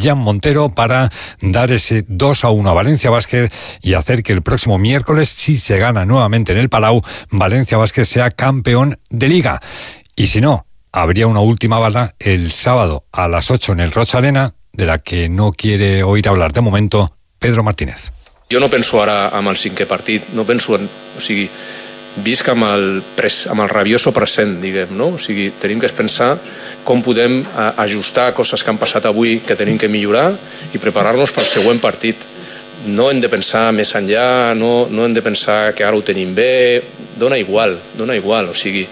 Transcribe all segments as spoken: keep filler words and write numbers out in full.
Jan Montero para dar ese dos a uno a Valencia Basket y hacer que el próximo miércoles, si se gana nuevamente en el Palau, Valencia Basket sea campeón de Liga. Y si no, habría una última bala el sábado a las ocho en el Roig Arena, de la que no quiere oír hablar de momento Pedro Martínez. Jo no penso ara amb el cinquè partit, no penso en... O sigui, visc amb el, pres, amb el rabioso present, diguem, no? O sigui, tenim que pensar com podem ajustar coses que han passat avui, que tenim que millorar i preparar-nos pel següent partit. No hem de pensar més enllà, no, no hem de pensar que ara ho tenim bé, dona igual, dona igual, o sigui,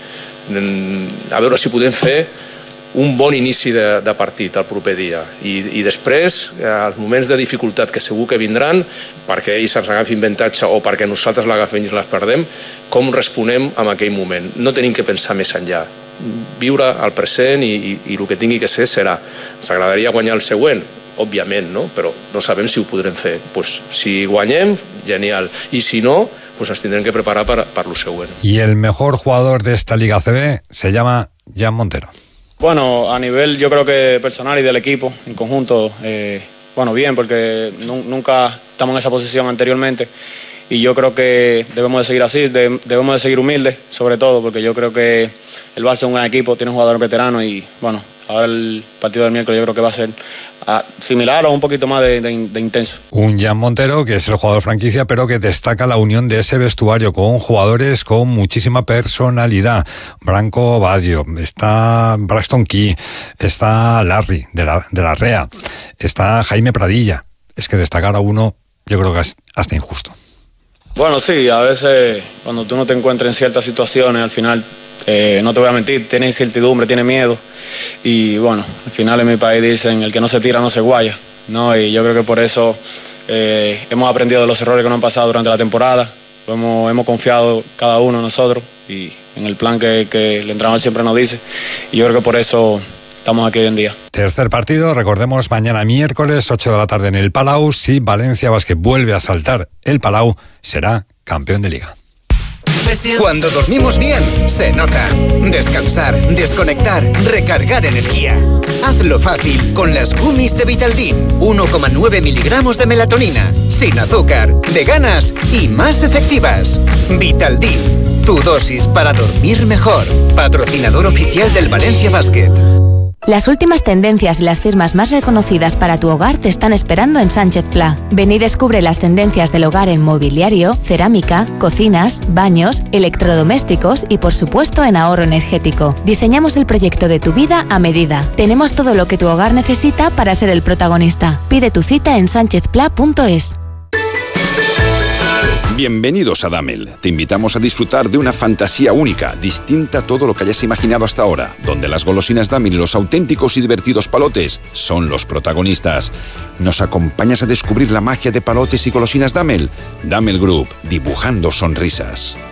a veure si podem fer un bon inici de, de partit el proper dia i, i després els moments de dificultat que segur que vindran perquè ells ens agafin avantatge o perquè nosaltres l'agafem i les perdem, com responem en aquell moment. No tenim que pensar més enllà, viure el present i, i, i el que tingui que ser serà. Ens agradaria guanyar el següent, òbviament, no? Però no sabem si ho podrem fer. Pues, si guanyem, genial, i si no, pues ens tindrem que preparar per, per lo següent. Y el mejor jugador de esta Liga A C B se llama Jan Montero. Bueno, a nivel yo creo que personal y del equipo, en conjunto, eh, bueno, bien, porque nu- nunca estamos en esa posición anteriormente y yo creo que debemos de seguir así, de- debemos de seguir humildes, sobre todo, porque yo creo que el Barça es un gran equipo, tiene un jugador veterano y, bueno, ahora el partido del miércoles yo creo que va a ser uh, similar o un poquito más de, de, de intenso. Un Jan Montero que es el jugador franquicia, pero que destaca la unión de ese vestuario con jugadores con muchísima personalidad. Branco Badio, está Braxton Key, está Larry de la, de la R E A, está Jaime Pradilla. Es que destacar a uno yo creo que es hasta injusto. Bueno, sí, a veces cuando tú no te encuentras en ciertas situaciones, al final, eh, no te voy a mentir, tiene incertidumbre, tiene miedo. Y bueno, al final en mi país dicen, el que no se tira no se guaya, ¿no? Y yo creo que por eso eh, hemos aprendido de los errores que nos han pasado durante la temporada. Hemos, hemos confiado cada uno de nosotros y en el plan que, que el entrenador siempre nos dice. Y yo creo que por eso estamos aquí hoy en día. Tercer partido, recordemos, mañana miércoles, ocho de la tarde en el Palau. Si Valencia Basket vuelve a saltar el Palau, será campeón de Liga. Cuando dormimos bien, se nota. Descansar, desconectar, recargar energía. Hazlo fácil con las gummies de Vitaldin. uno coma nueve miligramos de melatonina, sin azúcar, veganas y más efectivas. Vitaldin, tu dosis para dormir mejor. Patrocinador oficial del Valencia Basket. Las últimas tendencias y las firmas más reconocidas para tu hogar te están esperando en Sánchez Pla. Ven y descubre las tendencias del hogar en mobiliario, cerámica, cocinas, baños, electrodomésticos y por supuesto en ahorro energético. Diseñamos el proyecto de tu vida a medida. Tenemos todo lo que tu hogar necesita para ser el protagonista. Pide tu cita en sánchez pla punto es. Bienvenidos a Damel. Te invitamos a disfrutar de una fantasía única, distinta a todo lo que hayas imaginado hasta ahora, donde las golosinas Damel y los auténticos y divertidos palotes son los protagonistas. ¿Nos acompañas a descubrir la magia de palotes y golosinas Damel? Damel Group, dibujando sonrisas.